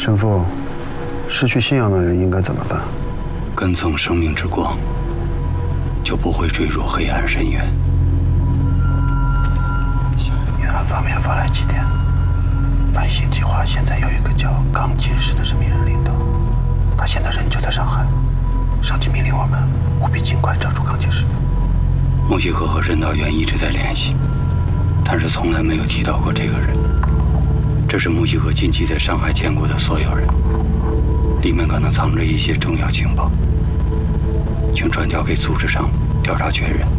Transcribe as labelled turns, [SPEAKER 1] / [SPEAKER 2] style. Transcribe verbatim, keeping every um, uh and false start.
[SPEAKER 1] 神父，失去信仰的人应该怎么办？
[SPEAKER 2] 跟从生命之光，就不会坠入黑暗深渊。
[SPEAKER 1] 你按方面发来几点？反省计划现在有一个叫钢琴师的神秘人领导，他现在人就在上海。上级命令我们务必尽快找出钢琴师。
[SPEAKER 2] 木西河和任道元一直在联系，但是从来没有提到过这个人。这是木西河近期在上海见过的所有人，里面可能藏着一些重要情报，请转交给组织上调查确认。